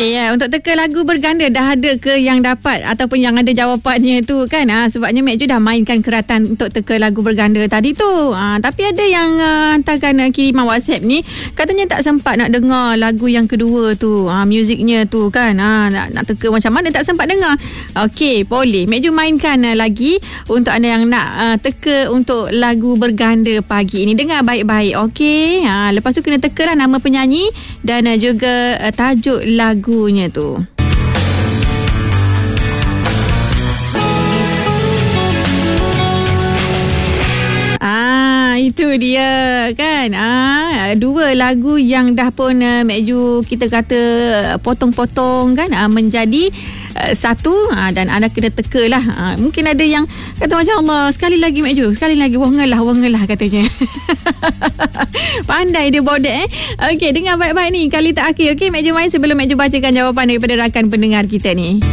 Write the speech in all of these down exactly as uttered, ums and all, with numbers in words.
Ya, untuk teka lagu berganda dah ada ke yang dapat ataupun yang ada jawapannya tu kan? Ha, sebabnya Mek Ju dah mainkan keratan untuk teka lagu berganda tadi tu. Ha, tapi ada yang uh, hantarkan uh, kiriman WhatsApp ni, katanya tak sempat nak dengar lagu yang kedua tu. Ha, muziknya tu kan. Ha, nak, nak teka macam mana tak sempat dengar. Okey, boleh. Mek Ju mainkan uh, lagi untuk anda yang nak uh, teka untuk lagu berganda pagi ini. Dengar baik-baik. Okey. Ha, lepas tu kena tekalah nama penyanyi dan uh, juga uh, tajuk lagu lagunya tu. Ah, itu dia kan. Ah, dua lagu yang dah pun uh, Mek Ju kita kata uh, potong-potong kan uh, menjadi uh, satu uh, dan anda kena tekalah. Uh, mungkin ada yang kata macam Allah, sekali lagi Mek Ju, sekali lagi wangalah wangalah katanya. Pandai dia bodek eh. Okey, dengar baik-baik ni kali terakhir. Okey, Mek Ju main sebelum Mek Ju bacakan jawapan daripada rakan pendengar kita ni.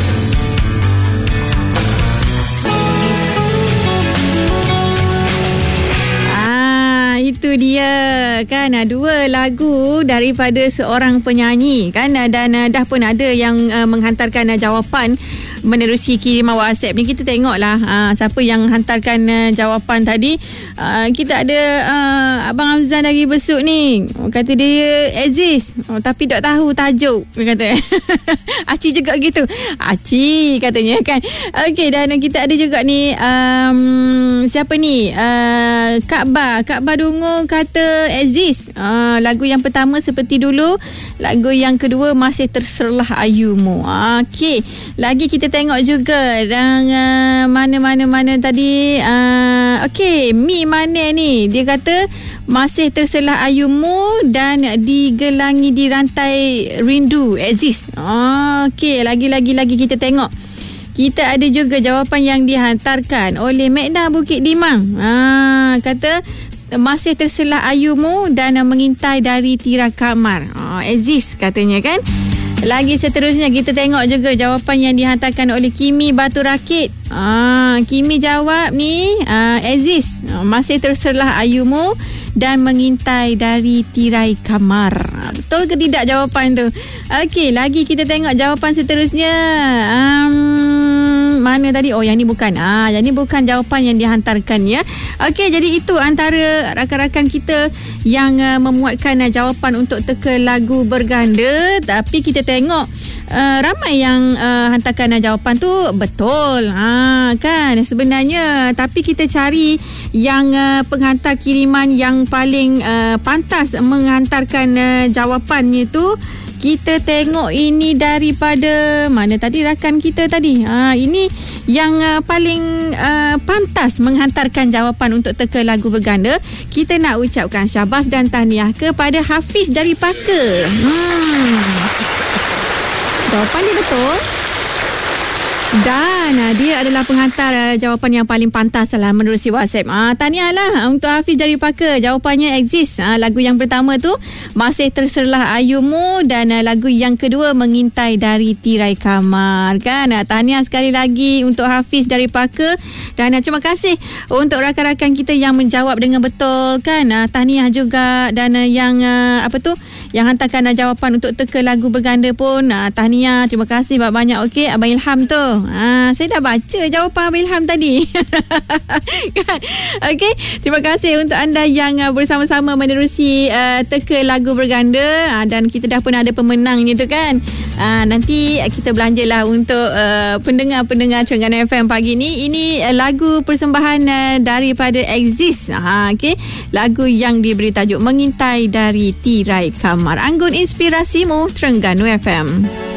Itu dia kan, dua lagu daripada seorang penyanyi kan, dan dah pun ada yang uh, menghantarkan uh, jawapan menerusi kiriman WhatsApp ni. Kita tengoklah uh, siapa yang hantarkan uh, jawapan tadi. Uh, kita ada uh, Abang Hamzan dari Besut ni, kata dia exist oh, tapi tak tahu tajuk, dia kata. Aci juga gitu, Aci katanya kan. Okey, dan kita ada juga ni um, siapa ni uh, Kak Ba Kak Ba Dungu kata exist. uh, lagu yang pertama Seperti Dulu, lagu yang kedua Masih Terserlah Ayumu. Okey, lagi kita tengok juga dan uh, mana-mana-mana tadi. uh, Okey, Mi Mane ni dia kata Masih Terserlah Ayumu dan Digelangi di Rantai Rindu exist. Okey, lagi-lagi lagi kita tengok. Kita ada juga jawapan yang dihantarkan oleh Mekda Bukit Dimang. Ha, kata Masih Terselah Ayumu dan Mengintai dari Tirai Kamar. Oh, exist katanya kan. Lagi seterusnya kita tengok juga jawapan yang dihantarkan oleh Kimi Batu Rakit. Ah, Kimi jawab ni ah, exist. Ah, Masih Terselah Ayumu dan Mengintai dari Tirai Kamar. Betul ke tidak jawapan tu? Okey, lagi kita tengok jawapan seterusnya. Um, mana tadi? Oh, yang ni bukan. Ah, yang ni bukan jawapan yang dihantarkan ya. Okey, jadi itu antara rakan-rakan kita yang uh, memuatkan uh, jawapan untuk teka lagu berganda. Tapi kita tengok uh, ramai yang uh, hantarkan uh, jawapan tu betul. Ha, kan sebenarnya, tapi kita cari yang uh, penghantar kiriman yang paling uh, pantas menghantarkan uh, jawapannya tu. Kita tengok ini daripada mana tadi rakan kita tadi. Ha, ini yang uh, paling uh, pantas menghantarkan jawapan untuk teka lagu berganda. Kita nak ucapkan syabas dan tahniah kepada Hafiz dari Paka. Hmm. Jawapan dia betul. Dan uh, dia adalah penghantar uh, jawapan yang paling pantas lah menerusi WhatsApp. Ah, tahniahlah untuk Hafiz dari Paka. Jawapannya exist. Ah, lagu yang pertama tu Masih Terserlah Ayumu dan uh, lagu yang kedua Mengintai dari Tirai Kamar kan. Ah, tahniah sekali lagi untuk Hafiz dari Paka. Dan uh, terima kasih untuk rakan-rakan kita yang menjawab dengan betul kan. Ah, tahniah juga dan uh, yang uh, apa tu yang hantarkan uh, jawapan untuk teka lagu berganda pun uh, tahniah. Terima kasih banyak-banyak. Okey, Abang Ilham tu. Ha, saya dah baca jawapan Abang Ilham tadi. Kan? Okey, terima kasih untuk anda yang uh, bersama-sama menerusi uh, teka lagu berganda. Uh, dan kita dah pun ada pemenangnya tu kan. Uh, nanti uh, kita belanjalah untuk uh, pendengar-pendengar Terengganu F M pagi ni. Ini uh, lagu persembahan uh, daripada Exist. Ha, okey, lagu yang diberi tajuk Mengintai dari Tirai Kamar. Anggun inspirasimu, Terengganu F M.